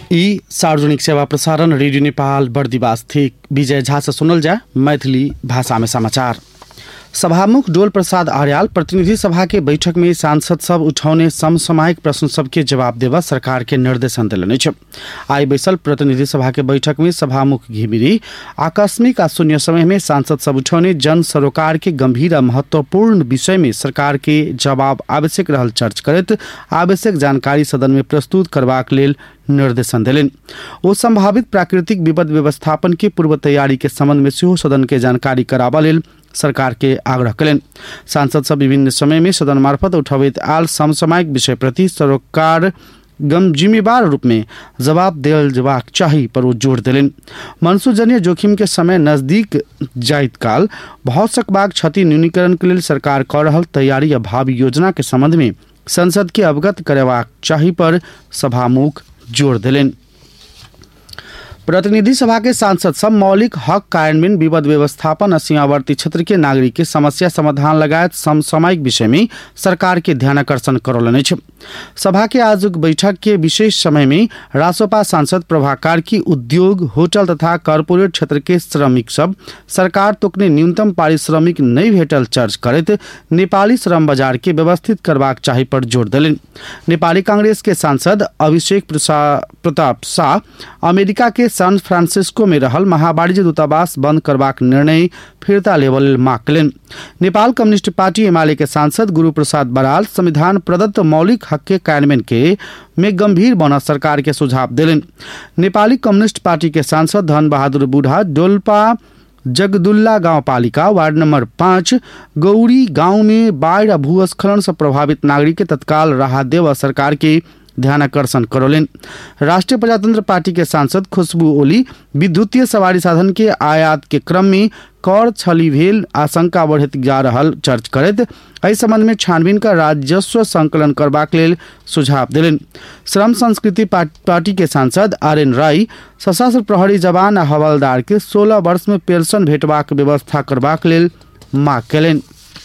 ई सार्वजनिक सेवा प्रसारण रेडियो नेपाल बर्दिवास थी विजय झा से सुनल जाए मैथिली भाषा में समाचार। सभामुख डोल प्रसाद आर्याल प्रतिनिधि सभा के बैठक में सांसद सब उठौने समसामयिक प्रश्न सबके जवाब देवा सरकार के निर्देशन दिलने छ। आई बैसल प्रतिनिधि सभा के बैठक में सभामुख घिमिरी आकस्मिक आ शून्य समय में सांसद सब उठौने जन सरोकार के गंभीर आ महत्वपूर्ण विषय में सरकार के जवाब आवश्यक रहल चर्च करत आवश्यक जानकारी सदन में प्रस्तुत करबाक लेल निर्देशन दिलेन। ओ संभावित प्राकृतिक विपद व्यवस्थापन की पूर्व तैयारी के संबंध में सेहो सदन के जानकारी कराबा लेल सरकार के आग्रह करें। सांसद सब विभिन्न समय में सदन मार्फत उठावित आल समसामयिक विषय प्रति सरकार जिम्मेवार रूप में जवाब दिल जवाब चाहिए पर वो जोर दिलेन। मनसूजन्य जोखिम के समय नजदीक जाइत काल बहुत सकबाग क्षति न्यूनीकरण के लिए सरकार कर रहल तैयारी या भावी योजना के संबंध में संसद के अवगत करवाक चाहिए पर सभामुख जोर दिलेन। प्रतिनिधि सभा के सांसद सब मौलिक हक कार्यान्वयन विपद व्यवस्थापन और सीमावर्ती क्षेत्र के नागरिक के समस्या समाधान लगायत समसामयिक विषय में सरकार के ध्यानाकर्षण करौलने छ। सभा के आज बैठक के विशेष समय में रासोपा सांसद प्रभा कार्की उद्योग होटल तथा कॉर्पोरेट क्षेत्र के श्रमिक सब सरकार तोकने न्यूनतम पारिश्रमिक नहीं भेटल चर्च करत नेपाली श्रम बाजार के व्यवस्थित करबाक चाही पर जोर दिलेन। नेपाली कांग्रेस के सांसद अभिषेक प्रताप शाह अमेरिका के सैन फ्रांसिस्को में रहल महावाणिज्य दूतावास बंद करबाक निर्णय फिरता लेवल मांग करें। नेपाल कम्युनिस्ट पार्टी एमाले के सांसद गुरु प्रसाद बराल संविधान प्रदत्त मौलिक हक के कार्यान्वयन के में गंभीर बना सरकार के सुझाव दिलेन। नेपाली कम्युनिस्ट पार्टी के सांसद धन बहादुर बुढ़ा डोल्पा जगदुल्ला गांवपालिका वार्ड नंबर 5 गौरी गांव में बाढ़ और भूस्खलन से प्रभावित नागरिक के तत्काल राहत देवा सरकार के ध्यानाकर्षण करोलेन। राष्ट्रीय प्रजातंत्र पार्टी के सांसद खुशबू ओली विद्युतीय सवारी साधन के आयात के क्रम में कर छली भेल आशंका बढ़त जा रहल चर्च करत एहि संबंध में छानबीन का राजस्व संकलन करबाक लेल सुझाव दिलेन। श्रम संस्कृति पार्टी के सांसद RN राय सशस्त्र प्रहरी जवान आ हवलदार के 16 वर्ष में पेंशन भेटबाक व्यवस्था करबाक लेल मांग कयलनि।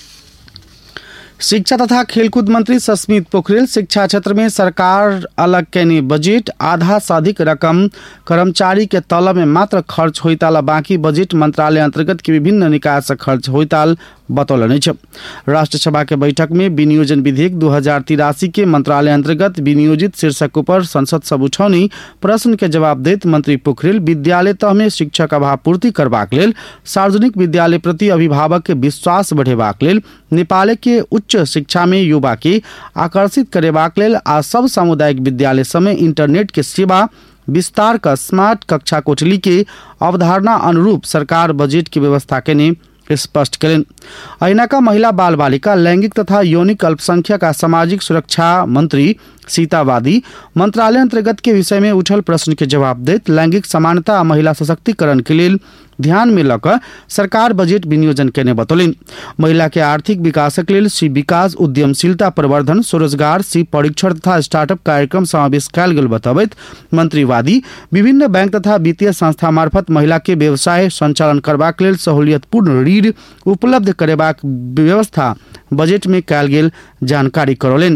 शिक्षा तथा खेलकूद मंत्री सस्मित पोखरेल शिक्षा क्षेत्र में सरकार अलग कैने बजट आधा से अधिक रकम कर्मचारी के तलब में मात्र खर्च होइताल बाकी बजट मंत्रालय अंतर्गत के विभिन्न निकाय से खर्च होइताल बतौलने छ। राष्ट्र सभा के बैठक में विनियोजन विधेयक 2083 के मंत्रालय अंतर्गत विनियोजित शीर्षक पर संसद सब उठौनी प्रश्न के जवाब देत मंत्री पोखरेल विद्यालय तह में शिक्षक अभाव पूर्ति करबाक लेल सार्वजनिक विद्यालय प्रति अभिभावक के विश्वास बढ़ेबाक लेल नेपाल के उच्च शिक्षा में युवा के आकर्षित करेबाक लेल आ सब सामुदायिक विद्यालय समय इंटरनेट के सेवा विस्तार का स्मार्ट कक्षा कोठली के अवधारणा अनुरूप सरकार बजट की व्यवस्था केने स्पष्ट करें। अहिना का महिला बाल बालिका लैंगिक तथा यौनिक अल्पसंख्यक सामाजिक सुरक्षा मंत्री सीता वादी मंत्रालय अंतर्गत के विषय में उठल प्रश्न के जवाब देत लैंगिक समानता और महिला सशक्तिकरण के लिए ध्यान में लकर सरकार बजट विनियोजन केने बतौलिन। महिला के आर्थिक विकासक लेल सी विकास उद्यमशीलता प्रवर्धन स्वरोजगार सी परीक्षण तथा स्टार्टअप कार्यक्रम समावेश कयल गेल बताबैत मंत्रीवादी विभिन्न बैंक तथा वित्तीय संस्था मार्फत महिला के व्यवसाय संचालन करबाक लेल सहूलियतपूर्ण ऋण उपलब्ध करेबाक व्यवस्था बजट में कयल गेल जानकारी करौलेन।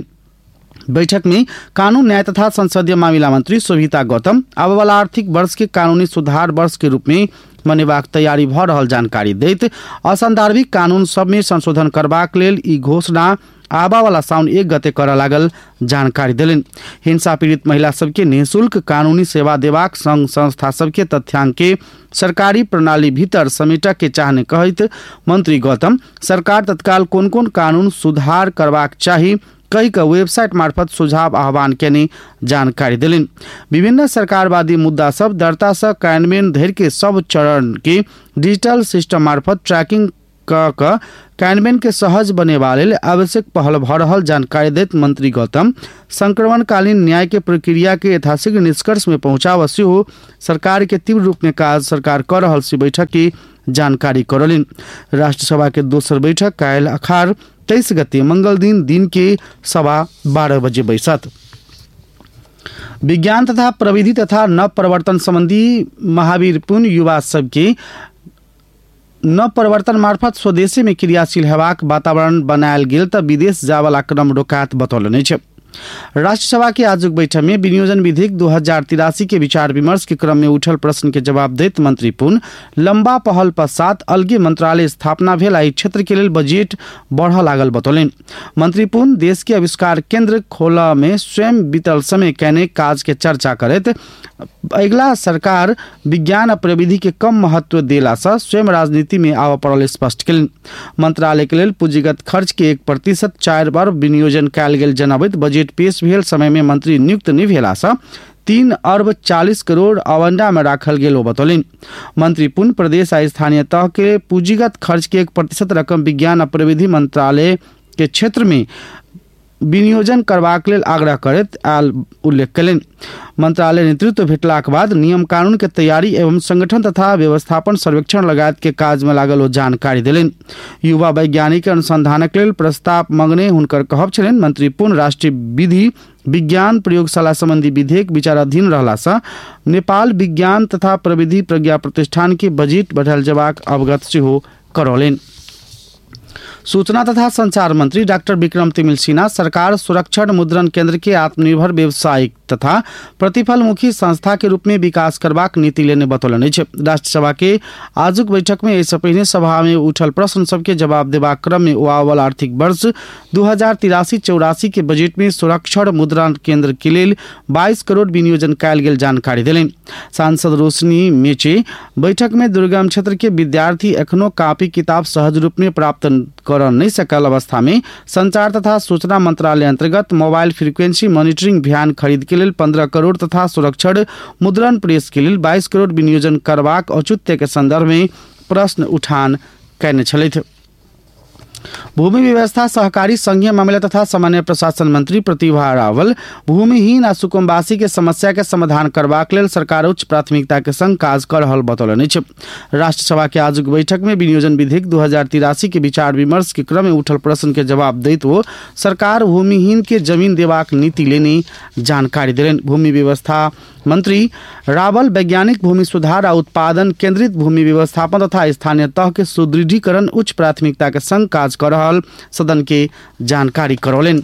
बैठक में कानून न्याय तथा संसदीय मामला मंत्री शोभिता गौतम आब वाला आर्थिक वर्ष के कानूनी सुधार वर्ष के रूप में मनेबाक तैयारी भ रहल जानकारी दैत असंदर्भिक कानून सब में संशोधन करबाक लेल ई घोषणा आबा वाला साउन 1 गते कर लागल जानकारी दिलेन। हिंसा पीड़ित महिला सबके निःशुल्क कानूनी सेवा देबाक संघ संस्था सबके तथ्यांक के सरकारी प्रणाली भीतर समेटक के चाहने कहत मंत्री गौतम सरकार तत्काल कौन कौन कानून सुधार करबाक चाही कई का वेबसाइट मार्फत सुझाव आह्वान केने जानकारी दिलेन। विभिन्न सरकारवादी मुद्दा सब दर्ता से कार्यान्वयन धैर्य के सब चरण के डिजिटल सिस्टम मार्फत ट्रैकिंग कार्यान्वयन के सहज बने वाले आवश्यक पहल भ रहल जानकारी देत मंत्री गौतम संक्रमणकालीन न्याय के प्रक्रिया के यथाशीघ्र निष्कर्ष में पहुंचाव सेहो सरकार के तीव्र रूप में काज सरकार कर रहल सी बैठक की जानकारी करलिन। राष्ट्रसभा के दोसर बैठक कायल अखार 23 गते मंगल दिन के 12:15 बजे बैसत। विज्ञान तथा प्रविधि तथा नव प्रवर्तन संबंधी महावीर पुण्य युवा सबके नव प्रवर्तन मार्फत स्वदेशी में क्रियाशील हेबाक वातावरण बनायल गेल त विदेश जावला क्रम रोकात बतौलने छ। राष्ट्रसभा के आजुक बैठक में विनियोजन विधेयक 2083 के विचार विमर्श के क्रम में उठल प्रश्न के जवाब देत मंत्री पुन लंबा पहल पश्चात अलगे मंत्रालय स्थापना भेल एहि क्षेत्र के लेल बजट बढ़ लागल बतौलन। मंत्री पुन देश के आविष्कार केंद्र खोला में स्वयं बीतल समय कैने काज के चर्चा करत अगला सरकार विज्ञान आ प्रविधि के कम महत्व देला से स्वयं राजनीति में आव पड़ल स्पष्ट कलन। मंत्रालय के लेल पूंजीगत खर्च के 1% 4 बार विनियोजन कयल गेल जनाबैत बजट पेश भेल समय में मंत्री नियुक्त नहीं भेला से 3 अरब 40 करोड़ आवंटा में राखल गेल बतौलन। मंत्री पुन प्रदेश आ स्थानीय तह के पूंजीगत खर्च के 1% रकम विज्ञान आ प्रविधि मंत्रालय के क्षेत्र में विनियोजन करबाक लेल आग्रह करैत आल उल्लेख कयलनि। मंत्रालय नेतृत्व भेटलाक बाद नियम कानून के तैयारी एवं संगठन तथा व्यवस्थापन सर्वेक्षण लगायत के काज में लागल ओ जानकारी देलनि। युवा वैज्ञानिक अनुसंधानक लेल प्रस्ताव मंगने हुनकर कहब छलनि। मंत्री पुन राष्ट्रीय विधि विज्ञान प्रयोगशाला संबंधी विधेयक विचाराधीन रहला से नेपाल विज्ञान तथा प्रविधि प्रज्ञा प्रतिष्ठान के बजट बढ़ायल जेबाक अवगत सेहो करौलनि। सूचना तथा संचार मंत्री डॉक्टर विक्रम तिमिल सिन्हा सरकार सुरक्षण मुद्रण केंद्र के आत्मनिर्भर व्यवसायिक तथा प्रतिफलमुखी संस्था के रूप में विकास करबाक नीति लेने बतौलन। राष्ट्रसभा के आजुक बैठक में इससे पहले सभा में उठल प्रश्न सबके जवाब देबाक क्रम में आवल आर्थिक वर्ष 2083-84 के बजट में सुरक्षण मुद्रण केंद्र के लेल 22 करोड़ विनियोजन कयल गेल जानकारी देलनि। सांसद रोशनी मेचे बैठक में दुर्गम क्षेत्र के विद्यार्थी एखनो कापी किताब सहज रूप में प्राप्त कर नहीं सकल अवस्था में संचार तथा सूचना मंत्रालय अंतर्गत मोबाइल फ्रीक्वेंसी मॉनिटरिंग भ्यान खरीद के लिए 15 करोड़ तथा सुरक्षण मुद्रण प्रेस के लिए 22 करोड़ विनियोजन करबाक औचित्य के संदर्भ में प्रश्न उठान करने छलथि। भूमि व्यवस्था सहकारी संघीय मामला तथा सामान्य प्रशासन मंत्री प्रतिभा रावल भूमिहीन आ सुकुम्बासी के समस्या के समाधान करबाक लेल सरकार उच्च प्राथमिकता के संग काज कर रहल बतौलनि। राष्ट्रसभा के आजुक बैठक में विनियोजन विधेयक 2083 के विचार विमर्श के क्रम में उठल प्रश्न के जवाब दैत वो सरकार भूमिहीन के जमीन देबाक नीति लेने जानकारी देलनि। भूमि व्यवस्था मंत्री रावल वैज्ञानिक भूमि सुधार आ उत्पादन केंद्रित भूमि व्यवस्थापन तथा स्थानीय तह के सुदृढ़ीकरण उच्च प्राथमिकता के संग काज कर रहल सदन के जानकारी करौलनि।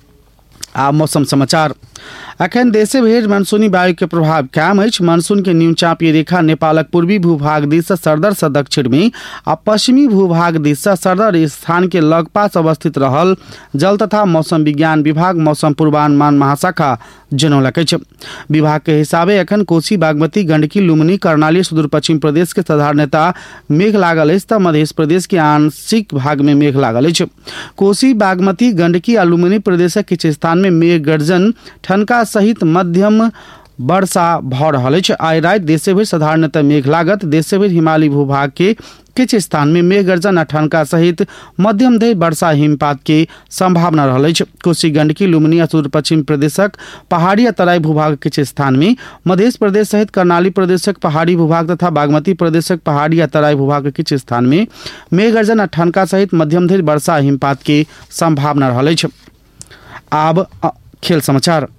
आ मौसम समाचार अखन देशे भरि मानसूनी वायु के प्रभाव कायम अछि। मानसून के न्यूनचापीय रेखा नेपालक पूर्वी भूभाग दिस से सरदर से दक्षिण में आ पश्चिमी भूभाग दिस से सरदर स्थान के लगपास अवस्थित रहल जल तथा मौसम विज्ञान विभाग मौसम पूर्वानुमान महाशाखा जनौलक अछि। विभाग के हिसाबे अखन कोसी बागमती गंडकी लुम्बिनी कर्णाली सुदूर पश्चिम प्रदेश के साधारणतः मेघ लागल अछि त मध्य प्रदेश के आंशिक भाग में मेघ लागल अछि। कोसी बागमती गंडकी आ लुम्बिनी प्रदेशक किछु स्थान में मेघ गर्जन ठनका सहित मध्यम वर्षा भ रहल अछि। आइ राति देशे भरि साधारणतः मेघ लागत। देशे भरि हिमालयी भूभाग के किछु स्थान में मेघ गर्जन आ ठनका सहित मध्यम धरि वर्षा हिमपात के संभावना रहल अछि। कोसी गंडकी लुम्बिनी आ सुदूर पश्चिम प्रदेशक पहाड़ी आ तराई भूभाग के किछु स्थान में मध्य प्रदेश सहित कर्णाली प्रदेशक पहाड़ी भूभाग तथा बागमती प्रदेशक पहाड़ी आ तराई भूभाग के किछु स्थान में मेघ गर्जन आ ठनका सहित मध्यम धरि वर्षा हिमपात के संभावना रहल अछि। आब खेल समाचार।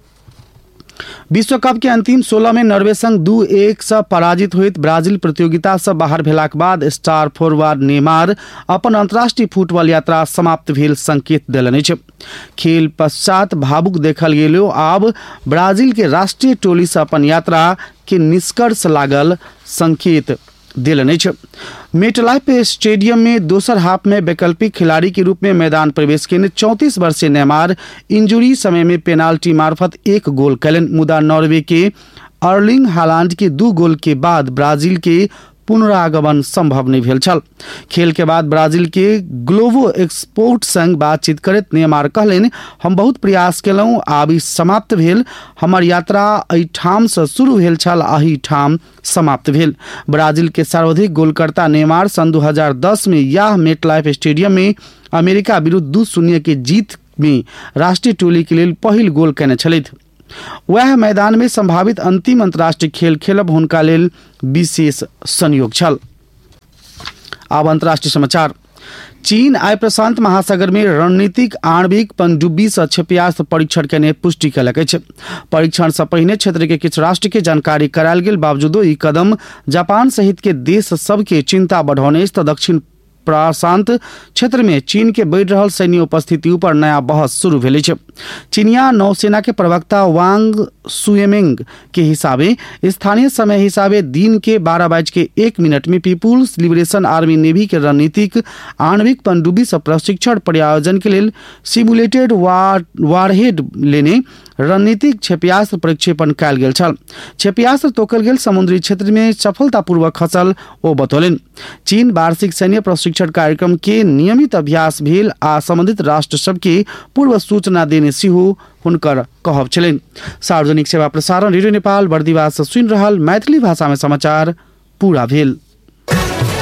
विश्व कप के अंतिम 16 में नॉर्वे संग 2-1 से पराजित हुई ब्राजील प्रतियोगिता से बाहर भेलाक बाद स्टार फॉरवर्ड नेमार अपन अंतर्राष्ट्रीय फुटबॉल यात्रा समाप्त भेल संकेत देलनि अछि। खेल पश्चात भावुक देखल गेल आब ब्राजील के राष्ट्रीय टोली से अपन यात्रा के निष्कर्ष लागल संकेत दिलनि अछि। मेटलाइफ स्टेडियम में दोसर हाफ में वैकल्पिक खिलाड़ी के रूप में मैदान प्रवेश केने 34 वर्षीय नेमार इंजुरी समय में पेनाल्टी मार्फत 1 गोल कयलनि। मुदा नॉर्वे के अर्लिंग हालांड के 2 गोल के बाद ब्राजील के पुनरागमन संभव नहीं भेल छल। खेल के बाद ब्राजील के ग्लोबो एक्सपोर्ट संग बातचीत करैत नेमार कहलनि, हम बहुत प्रयास केलहुँ, आब ई समाप्त भेल। हमर यात्रा एहिठाम से शुरू भेल छल, एहिठाम समाप्त भेल। ब्राजील के सर्वाधिक गोलकर्ता नेमार सन 2010 में यह मेटलाइफ स्टेडियम में अमेरिका विरुद्ध 2-0 के जीत में राष्ट्रीय टोली के लिए पहिल गोल कयने छलथि। वह मैदान में संभावित अंतिम अंतर्राष्ट्रीय खेल खेलब हुनका लेल विशेष संयोग छल। आब अंतर्राष्ट्रीय समाचार। चीन आइ प्रशांत महासागर में रणनीतिक आणविक पनडुब्बी से क्षेपणास्त्र परीक्षण के पुष्टि कयलक अछि। परीक्षण से पहिने क्षेत्र के किछु राष्ट्र के जानकारी करायल गेल बावजूदो ई कदम जापान सहित के देश सबके चिंता बढ़ौने अछि। दक्षिण प्रशांत क्षेत्र में चीन के बढ़ रहल सैन्य उपस्थिति पर नया बहस शुरू भेल छै। चीनिया नौसेना के प्रवक्ता वांग सुएमेंग के हिसाबे स्थानीय समय हिसाबे दिन के 12:01 में पीपुल्स लिबरेशन आर्मी नेवी के रणनीतिक आणविक पनडुब्बी से प्रशिक्षण प्रयोजन के लिए सिमुलेटेड वारहेड लेने रणनीतिक क्षेपयास्त्र प्रक्षेपण कयल गेल छल। क्षेपयास्त्र तोकल गेल समुद्री क्षेत्र में सफलतापूर्वक खसल ओ बतौलनि। चीन वार्षिक सैन्य प्रशिक्षण कार्यक्रम के नियमित अभ्यास भेल आ संबंधित राष्ट्र सबके पूर्व सूचना देने सेहो हुनकर कहब छलनि। सार्वजनिक सेवा प्रसारण रेडियो नेपाल बर्दिवास से सुनि रहल मैथिली भाषा में समाचार पूरा भेल।